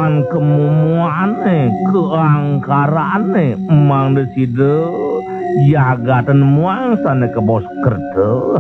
kean kemumuane keangkarane emang deside yagatan muang sana ke bos kerja